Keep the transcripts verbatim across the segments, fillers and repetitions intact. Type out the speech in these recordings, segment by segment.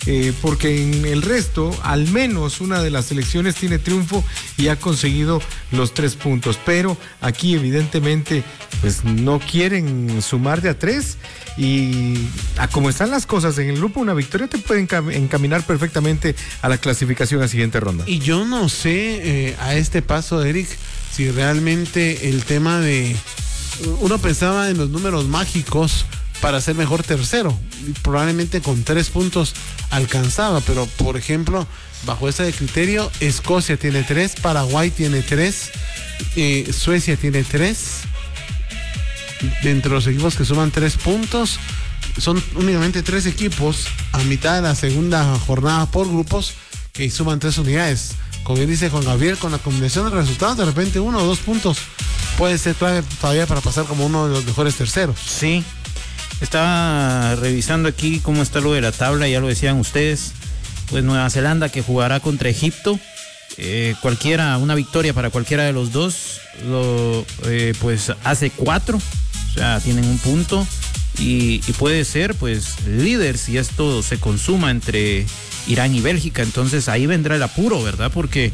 eh, porque en el resto, al menos una de las selecciones tiene triunfo y ha conseguido los tres puntos, pero aquí evidentemente pues no quieren sumar de a tres, y a como están las cosas en el grupo, una victoria te puede encaminar perfectamente a la clasificación a siguiente ronda. Y yo no sé eh, a este paso, Eric, si realmente el tema de... Uno pensaba en los números mágicos para ser mejor tercero, y probablemente con tres puntos alcanzaba, pero por ejemplo, bajo ese criterio, Escocia tiene tres, Paraguay tiene tres, eh, Suecia tiene tres. Dentro de los equipos que suman tres puntos, son únicamente tres equipos a mitad de la segunda jornada por grupos que suman tres unidades. Como bien dice Juan Gabriel, con la combinación de resultados, de repente uno o dos puntos puede ser clave todavía para pasar como uno de los mejores terceros. Sí, estaba revisando aquí cómo está lo de la tabla, ya lo decían ustedes. Pues Nueva Zelanda, que jugará contra Egipto, eh, cualquiera, una victoria para cualquiera de los dos, lo, eh, pues hace cuatro, o sea, tienen un punto y, y puede ser pues líder si esto se consuma entre Irán y Bélgica. Entonces ahí vendrá el apuro, ¿verdad? Porque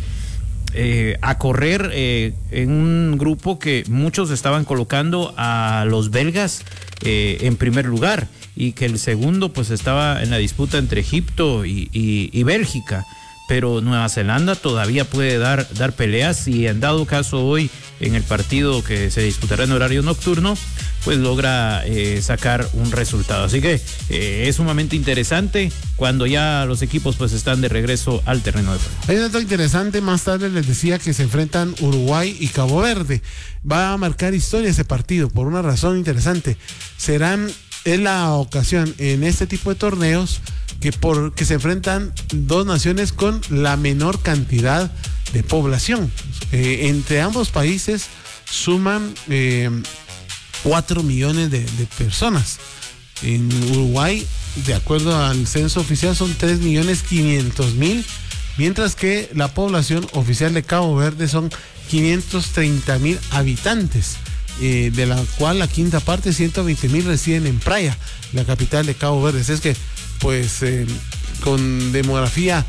eh, a correr eh, en un grupo que muchos estaban colocando a los belgas eh, en primer lugar, y que el segundo pues estaba en la disputa entre Egipto y, y, y Bélgica, pero Nueva Zelanda todavía puede dar, dar peleas, y en dado caso hoy en el partido que se disputará en horario nocturno pues logra eh, sacar un resultado. Así que eh, es sumamente interesante cuando ya los equipos pues están de regreso al terreno de juego. Hay un dato interesante, más tarde les decía que se enfrentan Uruguay y Cabo Verde. Va a marcar historia ese partido por una razón interesante. Serán, es la ocasión en este tipo de torneos que, por, que se enfrentan dos naciones con la menor cantidad de población. Eh, entre ambos países suman eh, cuatro millones de, de personas. En Uruguay, de acuerdo al censo oficial, son tres millones quinientos mil, mientras que la población oficial de Cabo Verde son quinientos treinta mil habitantes, eh, de la cual la quinta parte, ciento veinte mil, residen en Praia, la capital de Cabo Verde. Es que, pues, eh, con demografía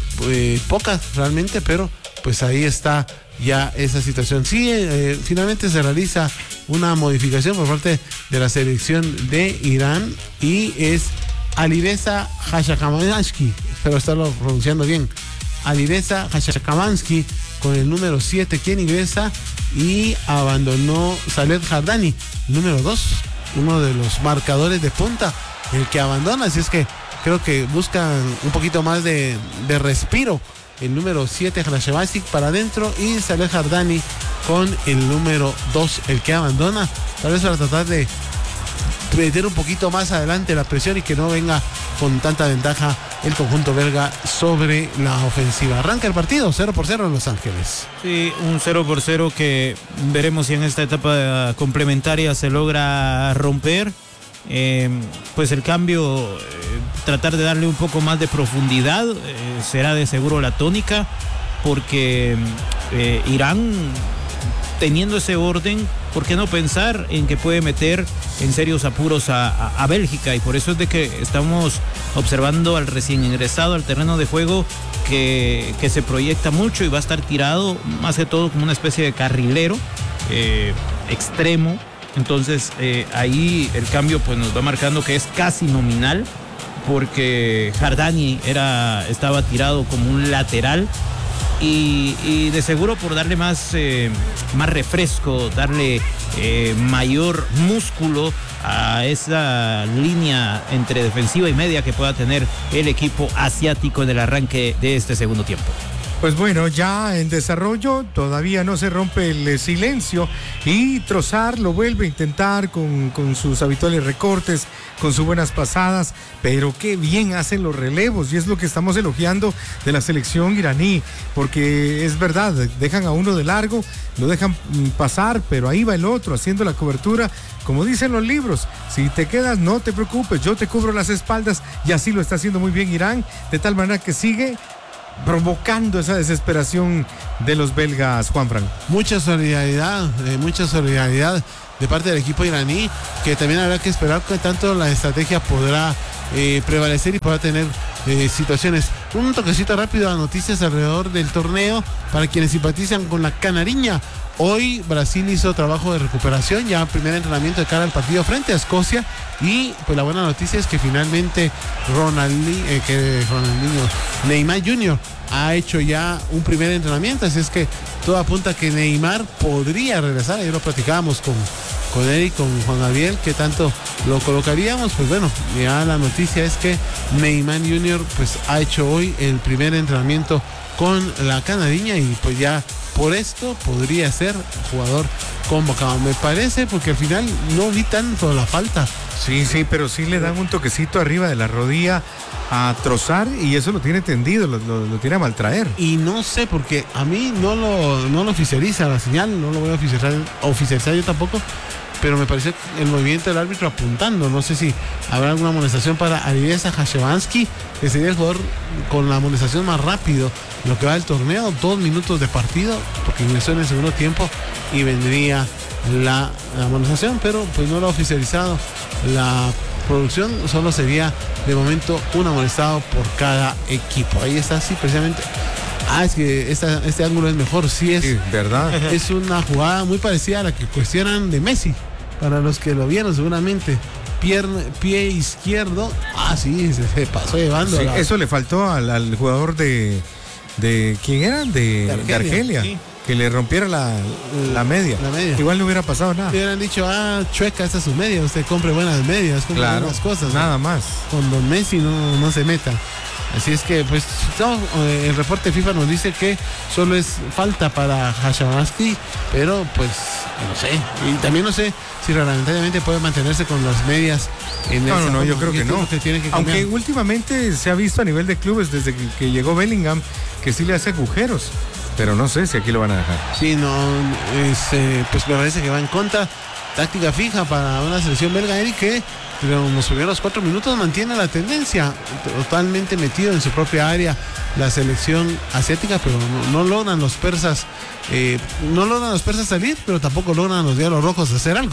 eh, poca realmente, pero pues ahí está ya esa situación. Sí, eh, finalmente se realiza una modificación por parte de la selección de Irán, y es Alireza Hashakamansky, espero estarlo pronunciando bien, Alireza Hashakamansky con el número siete, quien ingresa, y abandonó Saleh Jardani, número dos, uno de los marcadores de punta, el que abandona. Así es que creo que buscan un poquito más de, de respiro. El número siete, Hrashevasik, para adentro, y Saleh Jardani con el número dos, el que abandona, tal vez para tratar de meter un poquito más adelante la presión y que no venga con tanta ventaja el conjunto belga sobre la ofensiva. Arranca el partido cero por cero en Los Ángeles. Sí, un cero por cero que veremos si en esta etapa complementaria se logra romper. Eh, pues el cambio, eh, tratar de darle un poco más de profundidad, eh, será de seguro la tónica, porque eh, Irán, teniendo ese orden, ¿por qué no pensar en que puede meter en serios apuros a, a, a Bélgica? Y por eso es de que estamos observando al recién ingresado al terreno de juego que, que se proyecta mucho y va a estar tirado más que todo como una especie de carrilero eh, extremo. Entonces eh, ahí el cambio pues nos va marcando que es casi nominal, porque Jardani era, estaba tirado como un lateral, y, y de seguro por darle más, eh, más refresco, darle eh, mayor músculo a esa línea entre defensiva y media que pueda tener el equipo asiático en el arranque de este segundo tiempo. Pues bueno, ya en desarrollo, todavía no se rompe el silencio, y Trossard lo vuelve a intentar con, con sus habituales recortes, con sus buenas pasadas, pero qué bien hacen los relevos, y es lo que estamos elogiando de la selección iraní, porque es verdad, dejan a uno de largo, lo dejan pasar, pero ahí va el otro haciendo la cobertura. Como dicen los libros, si te quedas no te preocupes, yo te cubro las espaldas, y así lo está haciendo muy bien Irán, de tal manera que sigue provocando esa desesperación de los belgas, Juanfran. Mucha solidaridad, eh, mucha solidaridad de parte del equipo iraní, que también habrá que esperar que tanto la estrategia podrá eh, prevalecer y podrá tener eh, situaciones. Un toquecito rápido a noticias alrededor del torneo para quienes simpatizan con la Canariña. Hoy Brasil hizo trabajo de recuperación, ya primer entrenamiento de cara al partido frente a Escocia, y pues la buena noticia es que finalmente Ronaldinho, eh, que Ronaldinho, Neymar junior ha hecho ya un primer entrenamiento, así es que todo apunta a que Neymar podría regresar. Ayer lo platicábamos con, con él y con Juan Gabriel, que tanto lo colocaríamos. Pues bueno, ya la noticia es que Neymar junior pues ha hecho hoy el primer entrenamiento con la Canariña y pues ya por esto podría ser jugador convocado, me parece, porque al final no vi tanto la falta. Sí, sí, pero sí le dan un toquecito arriba de la rodilla a Trossard y eso lo tiene tendido, lo, lo, lo tiene a maltraer. Y no sé, porque a mí no lo, no lo oficializa la señal, no lo voy a oficializar, oficializar yo tampoco, pero me parece el movimiento del árbitro apuntando. No sé si habrá alguna amonestación para Ariesa Jashevansky, que sería el jugador con la amonestación más rápido lo que va del torneo, dos minutos de partido, porque ingresó en el segundo tiempo y vendría la, la amonestación, pero pues no lo ha oficializado la producción, solo sería de momento un amonestado por cada equipo. Ahí está, sí, precisamente. Ah, es que esta, este ángulo es mejor, sí es. Sí, ¿verdad? Es una jugada muy parecida a la que cuestionan de Messi, para los que lo vieron seguramente. Pierna, pie izquierdo, ah, sí, se, se pasó llevando. Sí, la... Eso le faltó al, al jugador de, de. ¿Quién era? De, de Argelia. De Argelia sí. Que le rompiera la, la, media. la media. Igual no hubiera pasado nada. Le hubieran dicho, ah, chueca, esta es su media, usted compre buenas medias, compre claro, buenas cosas. Nada ¿no? más. Con don Messi no, no se meta. Así es que, pues, no, eh, el reporte FIFA nos dice que solo es falta para Jashevansky, pero pues, no sé. Y también no sé si reglamentariamente puede mantenerse con las medias en No, esa no, no, yo creo que no. Que tiene que Aunque últimamente se ha visto a nivel de clubes desde que, que llegó Bellingham que sí le hace agujeros, pero no sé si aquí lo van a dejar. Sí, no, es, eh, pues me parece que va en contra. Táctica fija para una selección belga, Eric, que en los primeros cuatro minutos mantiene la tendencia, totalmente metido en su propia área la selección asiática, pero no, no logran los persas, eh, no logran los persas salir, pero tampoco logran los Diablos Rojos hacer algo.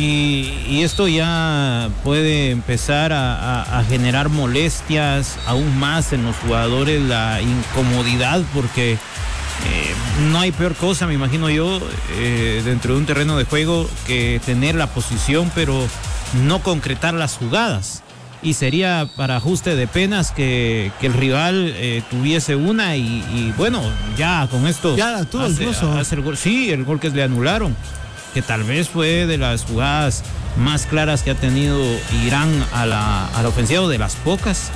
Y, y esto ya puede empezar a, a, a generar molestias aún más en los jugadores, la incomodidad, porque Eh, no hay peor cosa, me imagino yo, eh, dentro de un terreno de juego que tener la posición pero no concretar las jugadas. Y sería para ajuste de penas que, que el rival eh, tuviese una y, y bueno, ya con esto ya la tuvo hace, incluso. hace el gol. Sí, el gol que le anularon, que tal vez fue de las jugadas más claras que ha tenido Irán a la, a la ofensiva, de las pocas.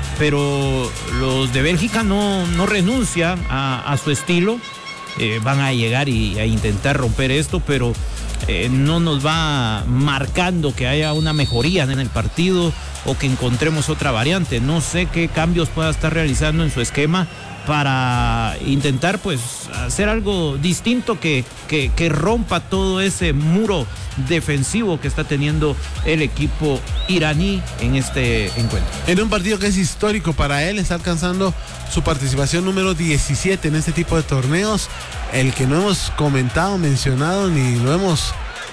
Pero los de Bélgica no, no renuncian a, a su estilo, eh, van a llegar y a intentar romper esto, pero eh, no nos va marcando que haya una mejoría en el partido o que encontremos otra variante. No sé qué cambios pueda estar realizando en su esquema para intentar pues hacer algo distinto que, que, que rompa todo ese muro defensivo que está teniendo el equipo iraní en este encuentro. En un partido que es histórico para él, está alcanzando su participación número diecisiete en este tipo de torneos, el que no hemos comentado, mencionado, ni lo hemos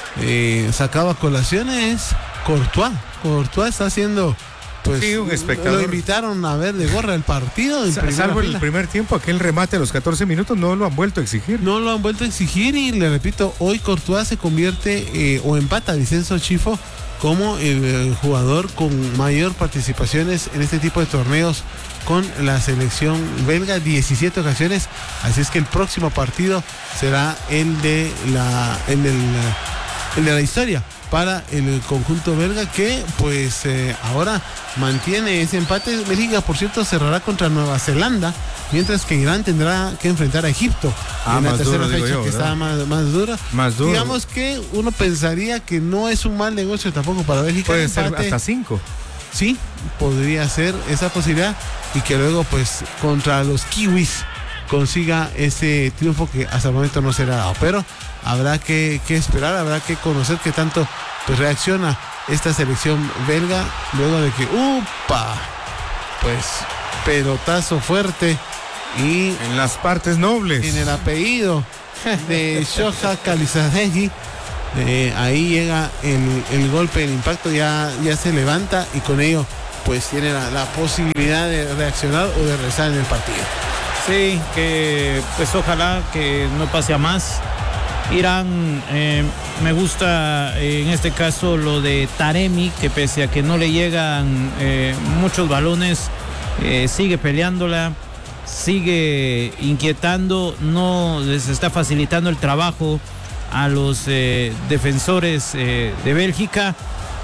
eh, sacado a colación es Courtois. Courtois está haciendo... Pues sí, un espectador. Lo invitaron a ver de gorra el partido. En Salvo el primer tiempo, aquel remate a los catorce minutos, no lo han vuelto a exigir. No lo han vuelto a exigir y le repito, hoy Courtois se convierte eh, o empata a Vicenzo Chifo como el, el jugador con mayor participaciones en este tipo de torneos con la selección belga, diecisiete ocasiones. Así es que el próximo partido será el de la, el del, el de la historia para el conjunto belga, que pues eh, ahora mantiene ese empate. Bélgica, por cierto, cerrará contra Nueva Zelanda, mientras que Irán tendrá que enfrentar a Egipto ah, en la más tercera duro, fecha, yo, que está más, más dura. Más duro. Digamos que uno pensaría que no es un mal negocio tampoco para Bélgica. Puede ser hasta cinco. Sí, podría ser esa posibilidad, y que luego pues contra los kiwis consiga ese triunfo que hasta el momento no será dado, pero habrá que, que esperar, habrá que conocer qué tanto pues reacciona esta selección belga luego de que upa pues pelotazo fuerte y en las partes nobles, en el apellido de Shoja Kalizadegi. Eh, ahí llega el, el golpe, el impacto, ya, ya se levanta y con ello pues tiene la, la posibilidad de reaccionar o de rezar en el partido. Sí, que pues ojalá que no pase a más. Irán, eh, me gusta eh, en este caso lo de Taremi, que pese a que no le llegan eh, muchos balones, eh, sigue peleándola, sigue inquietando, no les está facilitando el trabajo a los eh, defensores eh, de Bélgica,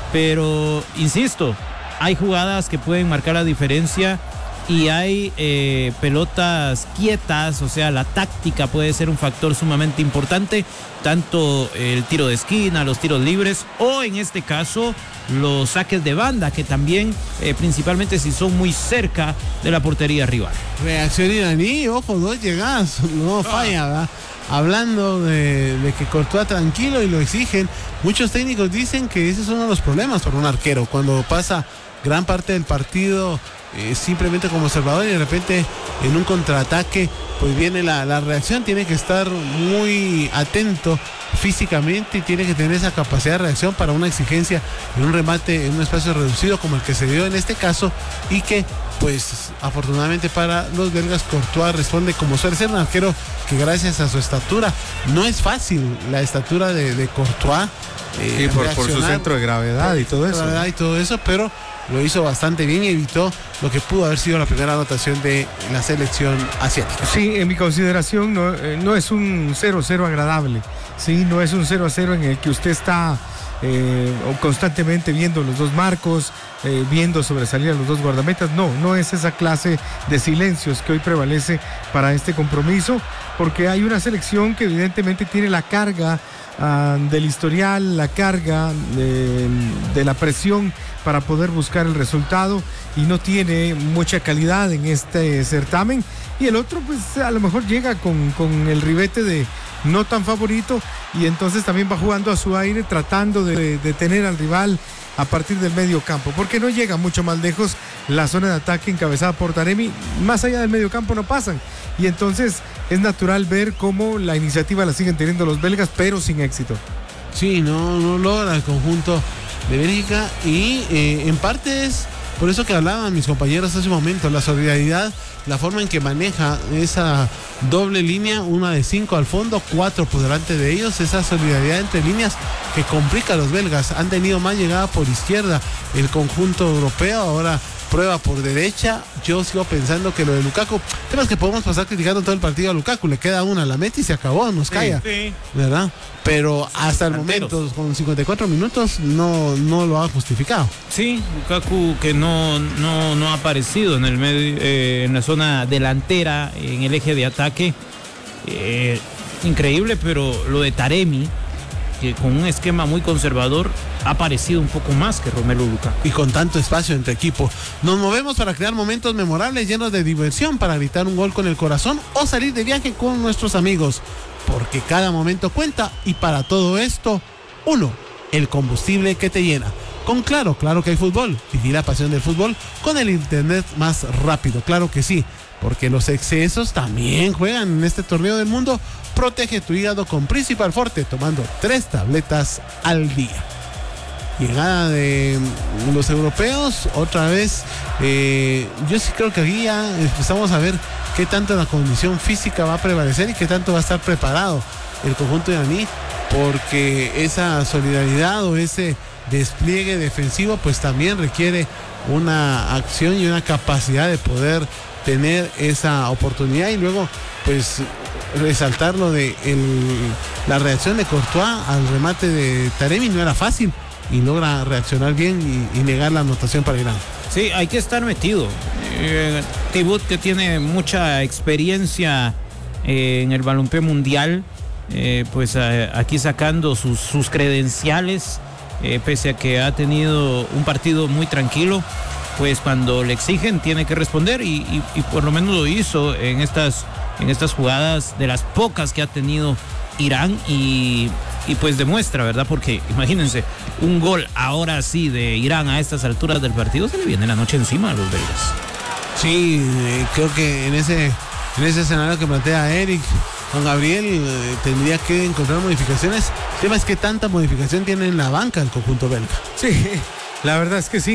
pero insisto, hay jugadas que pueden marcar la diferencia. Y hay eh, pelotas quietas, o sea, la táctica puede ser un factor sumamente importante, tanto el tiro de esquina, los tiros libres, o en este caso, los saques de banda, que también, eh, principalmente si son muy cerca de la portería rival. Reacción iraní, ojo, dos llegadas, no falla, ¿verdad? Hablando de, de que Courtois tranquilo y lo exigen, muchos técnicos dicen que ese es uno de los problemas para un arquero, cuando pasa gran parte del partido Eh, simplemente como observador y de repente en un contraataque pues viene la, la reacción, tiene que estar muy atento físicamente y tiene que tener esa capacidad de reacción para una exigencia en un remate en un espacio reducido como el que se dio en este caso, y que pues afortunadamente para los belgas Courtois responde como suele ser, un arquero que gracias a su estatura, no es fácil la estatura de, de Courtois, eh, y por, por su centro de gravedad y todo eso y todo eso, pero lo hizo bastante bien y evitó lo que pudo haber sido la primera anotación de la selección asiática. Sí, en mi consideración no, eh, no es un cero cero agradable, sí, no es un cero a cero en el que usted está eh, constantemente viendo los dos marcos, eh, viendo sobresalir a los dos guardametas. No, no es esa clase de silencios que hoy prevalece para este compromiso, porque hay una selección que evidentemente tiene la carga uh, del historial, la carga de, de la presión para poder buscar el resultado, y no tiene mucha calidad en este certamen. Y el otro pues a lo mejor llega con, con el ribete de no tan favorito, y entonces también va jugando a su aire, tratando de, de tener al rival a partir del medio campo, porque no llega mucho más lejos la zona de ataque encabezada por Taremi. Más allá del medio campo no pasan, y entonces es natural ver cómo la iniciativa la siguen teniendo los belgas, pero sin éxito. Sí, no, no logra el conjunto de Bélgica, y eh, en parte es por eso que hablaban mis compañeros hace un momento, la solidaridad, la forma en que maneja esa doble línea, una de cinco al fondo, cuatro por delante de ellos, esa solidaridad entre líneas que complica a los belgas. Han tenido más llegada por izquierda el conjunto europeo, ahora prueba por derecha. Yo sigo pensando que lo de Lukaku, temas que podemos pasar criticando todo el partido a Lukaku, le queda una, la mete y se acabó, nos calla, sí, sí. ¿verdad? Pero hasta el momento, con cincuenta y cuatro minutos, no, no lo ha justificado. Sí, Lukaku que no, no, no ha aparecido en el medio, eh, en la zona delantera, en el eje de ataque. Eh, increíble, pero lo de Taremi, que con un esquema muy conservador ha aparecido un poco más que Romelu Lukaku. Y con tanto espacio entre equipo. Nos movemos para crear momentos memorables llenos de diversión, para gritar un gol con el corazón o salir de viaje con nuestros amigos. Porque cada momento cuenta, y para todo esto, uno, el combustible que te llena. Con Claro, claro que hay fútbol. Viví la pasión del fútbol con el internet más rápido. Claro que sí, porque los excesos también juegan en este torneo del mundo. Protege tu hígado con Principal Forte, tomando tres tabletas al día. Llegada de los europeos, otra vez. Eh, yo sí creo que aquí ya empezamos a ver qué tanto la condición física va a prevalecer y qué tanto va a estar preparado el conjunto iraní, porque esa solidaridad o ese despliegue defensivo pues también requiere una acción y una capacidad de poder tener esa oportunidad, y luego pues resaltar lo de el, la reacción de Courtois al remate de Taremi. No era fácil y logra reaccionar bien y, y negar la anotación para Irán. Sí, hay que estar metido. Eh, Thibaut, que tiene mucha experiencia eh, en el balompié mundial, eh, pues eh, aquí sacando sus, sus credenciales, eh, pese a que ha tenido un partido muy tranquilo, pues cuando le exigen tiene que responder, y, y, y por lo menos lo hizo en estas, en estas jugadas de las pocas que ha tenido Irán, y, y pues demuestra, ¿verdad? Porque imagínense, un gol ahora sí de Irán a estas alturas del partido, se le viene la noche encima a los belgas. Sí, eh, creo que en ese, en ese escenario que plantea Eric, Juan Gabriel, eh, tendría que encontrar modificaciones. El tema es que tanta modificación tiene en la banca el conjunto belga. Sí, la verdad es que sí.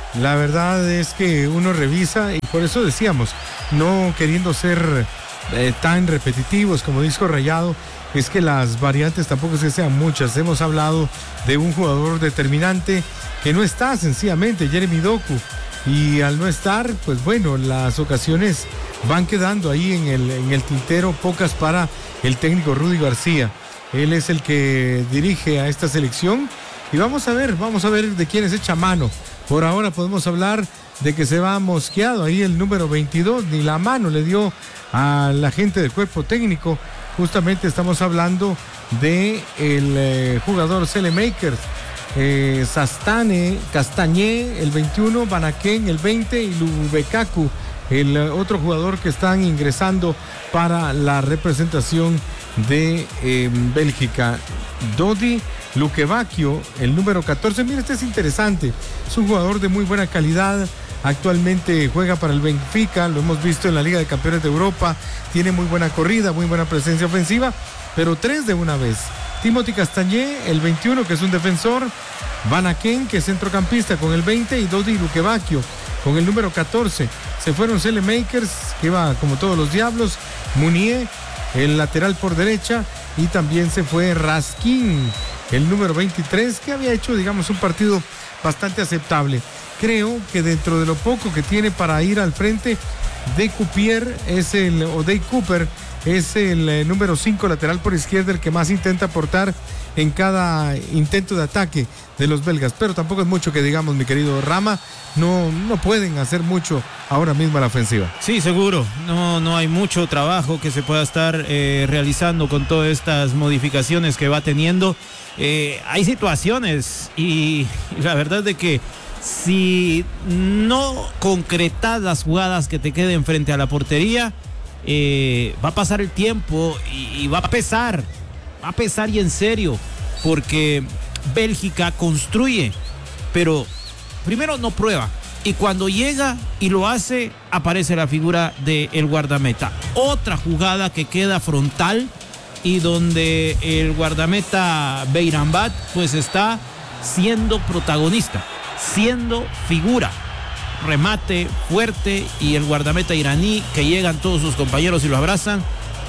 La verdad es que uno revisa y por eso decíamos, no queriendo ser eh, tan repetitivos como disco rayado, es que las variantes tampoco es que sean muchas. Hemos hablado de un jugador determinante que no está sencillamente, Jeremy Doku, y al no estar, pues bueno, las ocasiones van quedando ahí en el, en el tintero, pocas para el técnico Rudy García. Él es el que dirige a esta selección y vamos a ver, vamos a ver de quién es hecha mano. Por ahora podemos hablar de que se va mosqueado ahí el número veintidós, ni la mano le dio a la gente del cuerpo técnico. Justamente estamos hablando de el eh, jugador Selemakers, eh, Sastane, Castañé, el veintiuno, Banaken, el veinte, y Lubekaku, el eh, otro jugador que están ingresando para la representación de eh, Bélgica. Dodi Lukebakio, el número catorce, mira, este es interesante, es un jugador de muy buena calidad, actualmente juega para el Benfica, lo hemos visto en la Liga de Campeones de Europa, tiene muy buena corrida, muy buena presencia ofensiva, pero tres de una vez. Timothy Castañé, el veintiuno, que es un defensor, Banaken, que es centrocampista con el veinte, y Dodi Lukebakio con el número catorce. Se fueron Selemakers, que va como todos los diablos, Munier, el lateral por derecha, y también se fue Raskin, el número veintitrés, que había hecho, digamos, un partido bastante aceptable. Creo que dentro de lo poco que tiene para ir al frente, de Cupier es el, o Dave Cooper es el eh, número cinco, lateral por izquierda, el que más intenta aportar en cada intento de ataque de los belgas, pero tampoco es mucho que digamos, mi querido Rama, no, no pueden hacer mucho ahora mismo a la ofensiva. Sí, seguro, no, no hay mucho trabajo que se pueda estar eh, realizando con todas estas modificaciones que va teniendo. Eh, hay situaciones y, y la verdad de que si no concretas las jugadas que te queden frente a la portería, eh, va a pasar el tiempo y, y va a pesar, va a pesar y en serio, porque Bélgica construye, pero primero no prueba, y cuando llega y lo hace, aparece la figura del guardameta. Otra jugada que queda frontal y donde el guardameta Beirambat pues está siendo protagonista, siendo figura. Remate fuerte y el guardameta iraní, que llegan todos sus compañeros y lo abrazan,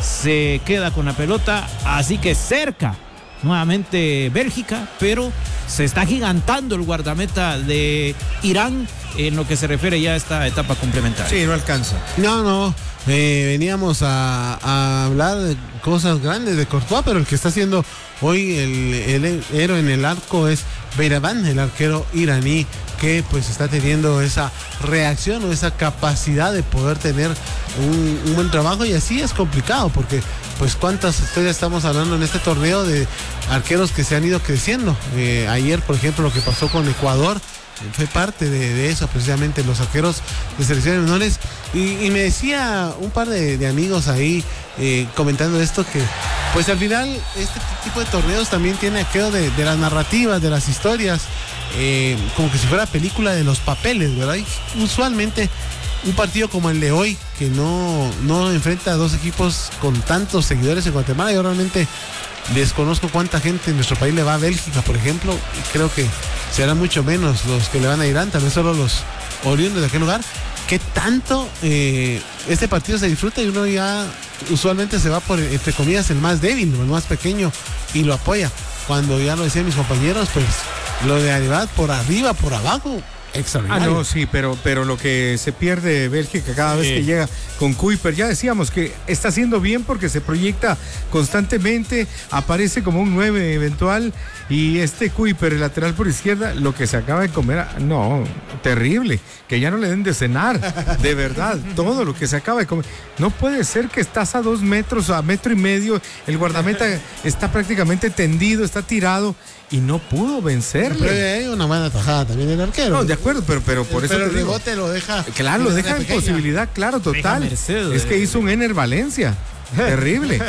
se queda con la pelota, así que cerca nuevamente Bélgica, pero se está gigantando el guardameta de Irán en lo que se refiere ya a esta etapa complementaria. Sí, no alcanza. No, no, eh, veníamos a, a hablar de cosas grandes de Courtois, pero el que está haciendo hoy el, el héroe en el arco es Beiraban, el arquero iraní, que pues está teniendo esa reacción o esa capacidad de poder tener un, un buen trabajo, y así es complicado porque pues cuántas historias estamos hablando en este torneo de arqueros que se han ido creciendo. Eh, ayer, por ejemplo, lo que pasó con Ecuador eh, fue parte de, de eso, precisamente los arqueros de selecciones menores, y, y me decía un par de, de amigos ahí eh, comentando esto, que pues al final este tipo de torneos también tiene aquello de, de las narrativas, de las historias, eh, como que si fuera película de los papeles, ¿verdad? Y usualmente un partido como el de hoy, que no, no enfrenta a dos equipos con tantos seguidores en Guatemala, yo realmente desconozco cuánta gente en nuestro país le va a Bélgica, por ejemplo, y creo que serán mucho menos los que le van a Irán, tal vez solo los oriundos de aquel lugar. ¿Qué tanto eh, este partido se disfruta? Y uno ya usualmente se va por, entre comillas, el más débil, el más pequeño, y lo apoya. Cuando ya lo decían mis compañeros, pues lo de Aribat por arriba, por abajo, extraordinario. Ah, no, sí, pero, pero lo que se pierde Bélgica cada vez Sí. que llega con Kuiper, ya decíamos que está haciendo bien porque se proyecta constantemente, aparece como un nueve eventual, y este Kuiper, el lateral por izquierda, lo que se acaba de comer, no, terrible, que ya no le den de cenar, de verdad, todo lo que se acaba de comer. No puede ser que estás a dos metros, a metro y medio, el guardameta está prácticamente tendido, está tirado, y no pudo vencerle. Pero hay una mala tajada también el arquero. No, de acuerdo, pero, pero por eso pero te el digo. rebote lo deja. Claro, lo deja en pequeña. posibilidad, claro, total. merced, Es que hizo un Ener Valencia. Terrible.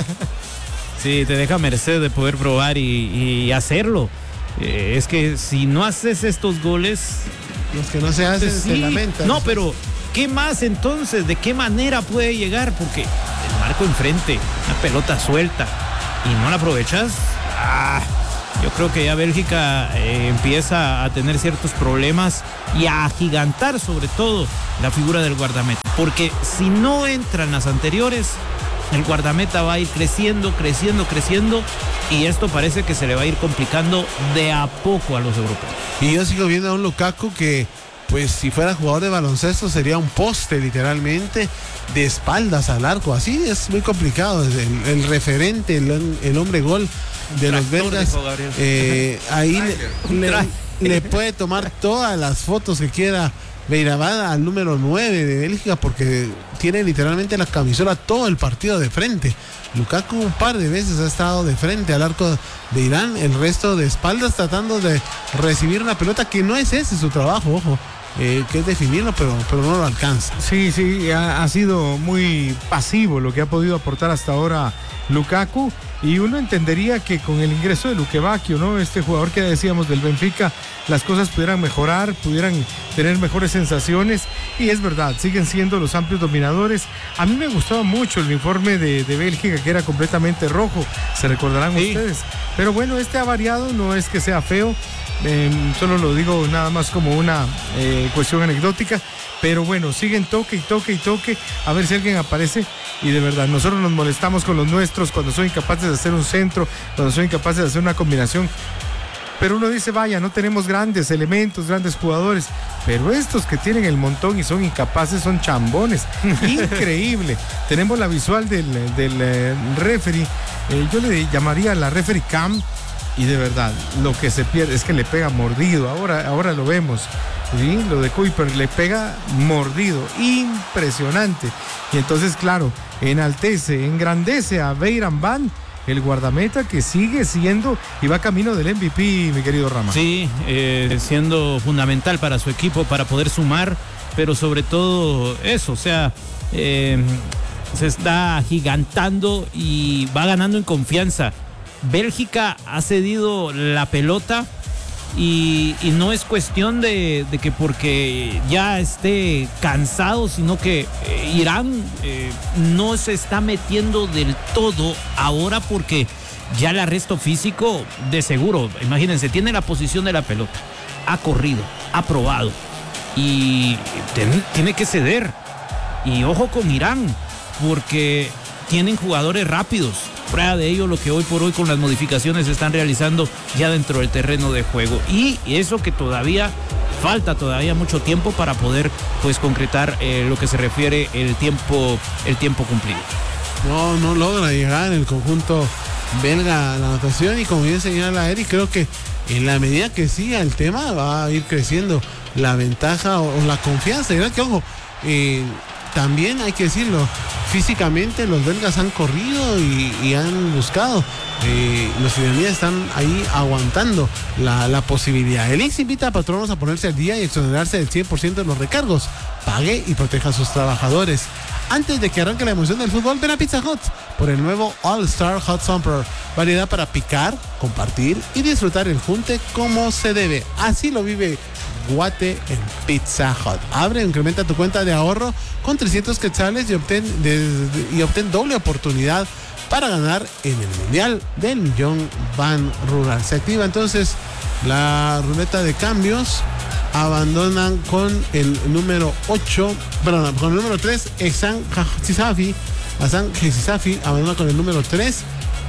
Sí, te deja merced de poder probar y, y hacerlo. Eh, es que si no haces estos goles, Los que no se hacen pues se sí. lamentan. No, pero ¿qué más entonces? ¿De qué manera puede llegar? Porque el marco enfrente, una pelota suelta y no la aprovechas. Ah, Yo creo que ya Bélgica eh, empieza a tener ciertos problemas y a agigantar sobre todo la figura del guardameta. Porque si no entran las anteriores, el guardameta va a ir creciendo, creciendo, creciendo y esto parece que se le va a ir complicando de a poco a los europeos. Y yo sigo viendo a un Lukaku que, pues si fuera jugador de baloncesto sería un poste literalmente de espaldas al arco. Así es muy complicado. El, el referente, el, el hombre gol de los belgas, eh, ahí le, le, le puede tomar todas las fotos que quiera Beiravada al número nueve de Bélgica porque tiene literalmente la camisola todo el partido de frente. Lukaku un par de veces ha estado de frente al arco de Irán, el resto de espaldas tratando de recibir una pelota que no es ese su trabajo, ojo. Eh, que es definirlo, pero, pero no lo alcanza. Sí, sí, ha, ha sido muy pasivo lo que ha podido aportar hasta ahora Lukaku, y uno entendería que con el ingreso de Luque Bacchio, ¿no? Este jugador que decíamos del Benfica, las cosas pudieran mejorar, pudieran tener mejores sensaciones, y es verdad, siguen siendo los amplios dominadores. A mí me gustaba mucho el uniforme de, de Bélgica, que era completamente rojo, se recordarán sí. ustedes, pero bueno, este ha variado, no es que sea feo. Eh, solo lo digo nada más como una eh, cuestión anecdótica, pero bueno, siguen toque y toque y toque a ver si alguien aparece. Y de verdad, nosotros nos molestamos con los nuestros cuando son incapaces de hacer un centro, cuando son incapaces de hacer una combinación, pero uno dice, vaya, no tenemos grandes elementos, grandes jugadores, pero estos que tienen el montón y son incapaces son chambones. Increíble. Tenemos la visual del, del eh, referee, eh, yo le llamaría la referee cam. Y de verdad, lo que se pierde es que le pega mordido. Ahora, ahora lo vemos, ¿sí? Lo de Kuiper le pega mordido, impresionante. Y entonces, claro, enaltece, engrandece a Beiran Van, el guardameta que sigue siendo y va camino del M V P, mi querido Rama. Sí, eh, siendo fundamental para su equipo, para poder sumar, pero sobre todo eso, o sea, eh, se está agigantando y va ganando en confianza. Bélgica ha cedido la pelota y, y no es cuestión de, de que porque ya esté cansado, sino que eh, Irán eh, no se está metiendo del todo ahora porque ya el arresto físico de seguro, imagínense, tiene la posición de la pelota, ha corrido, ha probado y ten, tiene que ceder. Y ojo con Irán, porque tienen jugadores rápidos. Prueba de ello lo que hoy por hoy con las modificaciones se están realizando ya dentro del terreno de juego. Y eso que todavía falta todavía mucho tiempo para poder pues concretar eh, lo que se refiere el tiempo, el tiempo cumplido. No, no logra llegar el conjunto belga a la anotación y como bien señala Eric, creo que en la medida que siga el tema va a ir creciendo la ventaja o, o la confianza. Y que ojo, eh, también hay que decirlo, físicamente los belgas han corrido y, y han buscado. Eh, los iraníes están ahí aguantando la, la posibilidad. El I N S invita a patronos a ponerse al día y exonerarse del cien por ciento de los recargos. Pague y proteja a sus trabajadores. Antes de que arranque la emoción del fútbol, ven a Pizza Hut por el nuevo All Star Hot Summer. Variedad para picar, compartir y disfrutar el junte como se debe. Así lo vive Guate en Pizza Hut. Abre, incrementa tu cuenta de ahorro con trescientos quetzales y obtén, de, de, y obtén doble oportunidad para ganar en el Mundial del Millón Ban Rural. Se activa entonces la ruleta de cambios. Abandonan con el número ocho, perdón, con el número tres, Ehsan Hisafi. Hassan Hisafi abandona con el número tres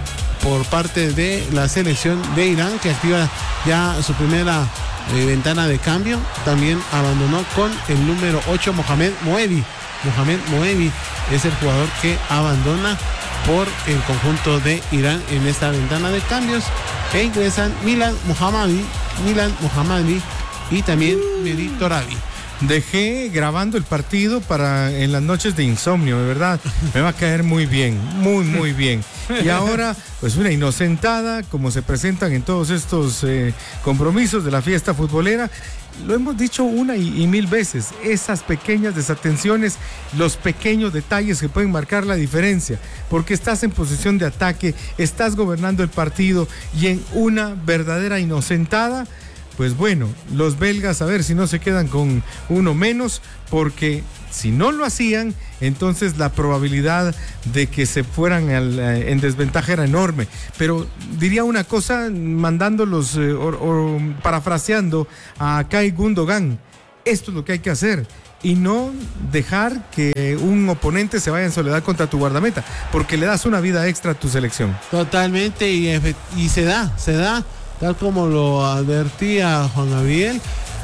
por parte de la selección de Irán, que activa ya su primera eh, ventana de cambio. También abandonó con el número ocho, Mohamed Moevi. Mohamed Moevi es el jugador que abandona por el conjunto de Irán en esta ventana de cambios. E ingresan Milan Mohammadi, Milan Mohammadi y también Mehdi Torabi. Dejé grabando el partido para en las noches de insomnio, de verdad. Me va a caer muy bien, muy, muy bien. Y ahora, pues una inocentada, como se presentan en todos estos eh, compromisos de la fiesta futbolera. Lo hemos dicho una y, y mil veces, esas pequeñas desatenciones, los pequeños detalles que pueden marcar la diferencia, porque estás en posición de ataque, estás gobernando el partido y en una verdadera inocentada. Pues bueno, los belgas a ver si no se quedan con uno menos, porque Si no lo hacían, entonces la probabilidad de que se fueran al, eh, en desventaja era enorme. Pero diría una cosa, mandándolos, eh, o, o parafraseando a Kai Gundogan, esto es lo que hay que hacer. Y no dejar que un oponente se vaya en soledad contra tu guardameta, porque le das una vida extra a tu selección. Totalmente, y, y se da, se da, tal como lo advertía Juan Gabriel.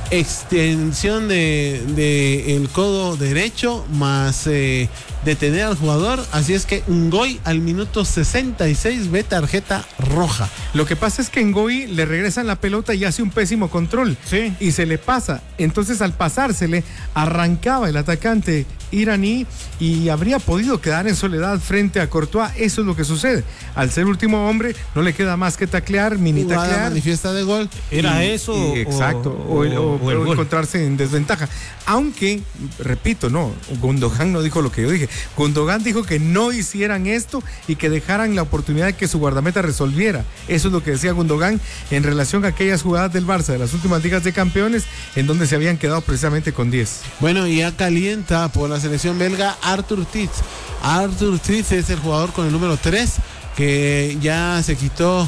Extensión de, de el codo derecho más eh, detener al jugador, así es que Ngoy al minuto sesenta y seis ve tarjeta roja. Lo que pasa es que Ngoy le regresan la pelota y hace un pésimo control, sí, y se le pasa, entonces al pasársele arrancaba el atacante iraní y habría podido quedar en soledad frente a Courtois. Eso es lo que sucede, al ser último hombre no le queda más que taclear, mini Jugada taclear, manifiesta de gol. ¿Era y, eso? y, exacto, o, o, o, o, o encontrarse en desventaja. Aunque, repito, no, Gundogan no dijo lo que yo dije. Gundogan dijo que no hicieran esto y que dejaran la oportunidad de que su guardameta resolviera. Eso es lo que decía Gundogan en relación a aquellas jugadas del Barça de las últimas ligas de campeones, en donde se habían quedado precisamente con diez. Bueno, y ya calienta por la selección belga Arthur Tits. Arthur Tits es el jugador con el número tres, que ya se quitó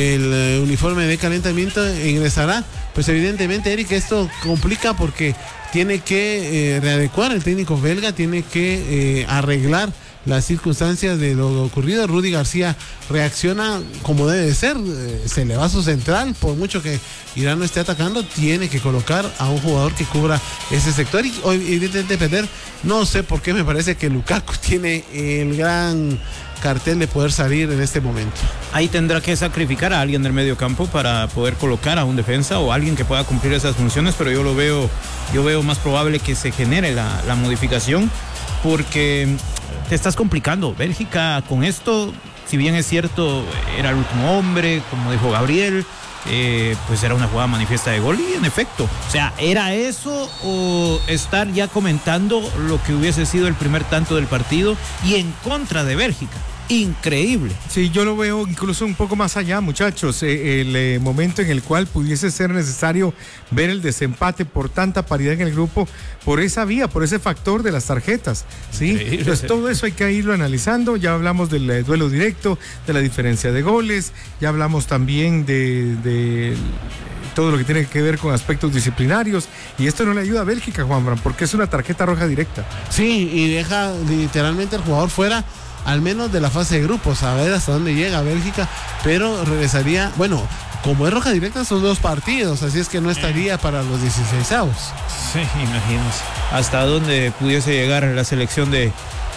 el uniforme de calentamiento e ingresará. Pues evidentemente, Eric, esto complica porque tiene que eh, readecuar el técnico belga, tiene que eh, arreglar las circunstancias de lo ocurrido. Rudy García reacciona como debe de ser, eh, se le va su central, por mucho que Irán no esté atacando, tiene que colocar a un jugador que cubra ese sector. Y hoy evidentemente perder, no sé por qué me parece que Lukaku tiene el gran cartel de poder salir en este momento. Ahí tendrá que sacrificar a alguien del medio campo para poder colocar a un defensa o alguien que pueda cumplir esas funciones, pero yo lo veo, yo veo más probable que se genere la, la modificación, porque te estás complicando. Bélgica con esto, si bien es cierto, era el último hombre, como dijo Gabriel, eh, pues era una jugada manifiesta de gol y en efecto, o sea, ¿era eso o estar ya comentando lo que hubiese sido el primer tanto del partido y en contra de Bélgica? Increíble. Sí, yo lo veo incluso un poco más allá, muchachos. Eh, el eh, momento en el cual pudiese ser necesario ver el desempate por tanta paridad en el grupo, por esa vía, por ese factor de las tarjetas, ¿sí? Increíble. Entonces todo eso hay que irlo analizando. Ya hablamos del eh, duelo directo, de la diferencia de goles, ya hablamos también de, de todo lo que tiene que ver con aspectos disciplinarios, y esto no le ayuda a Bélgica, Juanfran, porque es una tarjeta roja directa. Sí, y deja literalmente al jugador fuera, al menos de la fase de grupos, a ver hasta dónde llega Bélgica, pero regresaría, bueno, como es roja directa son dos partidos, así es que no estaría para los dieciseisavos. Sí, imagínense hasta dónde pudiese llegar la selección de,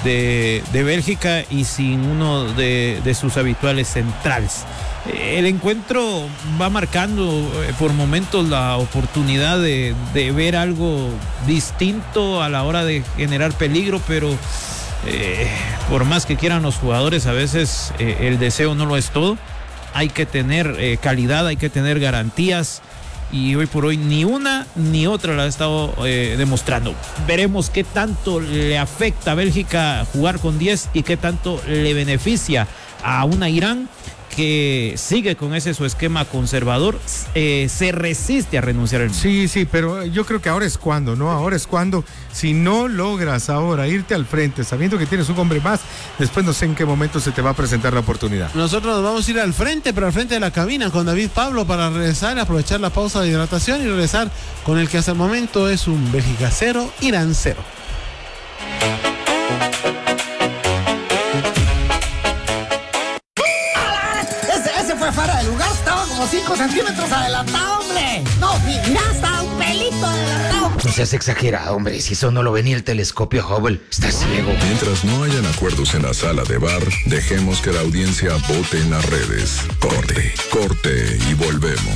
de, de Bélgica y sin uno de, de sus habituales centrales. El encuentro va marcando por momentos la oportunidad de, de ver algo distinto a la hora de generar peligro, pero Eh, por más que quieran los jugadores, a veces eh, el deseo no lo es todo. Hay que tener eh, calidad, hay que tener garantías, y hoy por hoy ni una ni otra la ha estado eh, demostrando. Veremos qué tanto le afecta a Bélgica jugar con diez y qué tanto le beneficia a una Irán que sigue con ese su esquema conservador, eh, se resiste a renunciar al... Sí, sí, pero yo creo que ahora es cuando, ¿no? Ahora es cuando, si no logras ahora irte al frente, sabiendo que tienes un hombre más, después no sé en qué momento se te va a presentar la oportunidad. Nosotros nos vamos a ir al frente, pero al frente de la cabina con David Pablo para regresar, aprovechar la pausa de hidratación y regresar con el que hasta el momento es un Bélgica cero, Irán cero. Fuera de lugar, estaba como cinco centímetros adelantado, hombre. No, mira, estaba un pelito adelantado. No seas exagerado, hombre. Si eso no lo ve ni el telescopio Hubble, está ciego. Mientras no hayan acuerdos en la sala de bar, dejemos que la audiencia vote en las redes. Corte, corte y volvemos.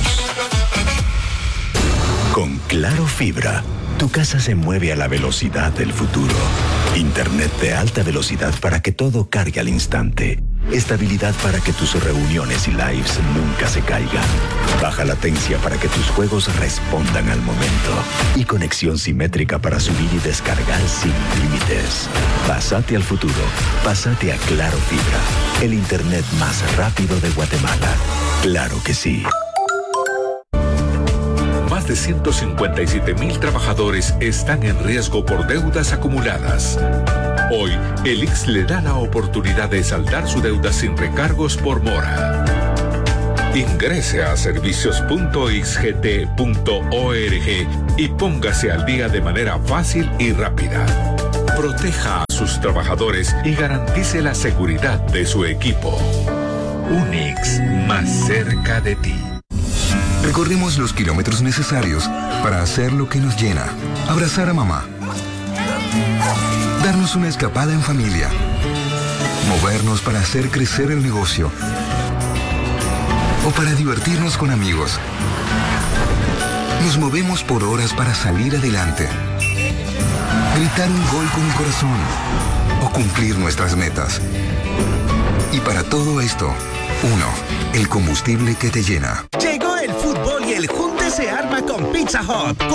Con Claro Fibra, tu casa se mueve a la velocidad del futuro. Internet de alta velocidad para que todo cargue al instante. Estabilidad para que tus reuniones y lives nunca se caigan. Baja latencia para que tus juegos respondan al momento. Y conexión simétrica para subir y descargar sin límites. Pásate al futuro. Pásate a Claro Fibra. El internet más rápido de Guatemala. Claro que sí. más de ciento cincuenta y siete mil trabajadores están en riesgo por deudas acumuladas. Hoy, el I X S le da la oportunidad de saldar su deuda sin recargos por mora. Ingrese a servicios punto i x g t punto org y póngase al día de manera fácil y rápida. Proteja a sus trabajadores y garantice la seguridad de su equipo. Un I X S más cerca de ti. Recorremos los kilómetros necesarios para hacer lo que nos llena. Abrazar a mamá. Darnos una escapada en familia. Movernos para hacer crecer el negocio. O para divertirnos con amigos. Nos movemos por horas para salir adelante. Gritar un gol con el corazón. O cumplir nuestras metas. Y para todo esto, uno, el combustible que te llena. Llegó el fútbol y el junte se arma con Pizza Hut.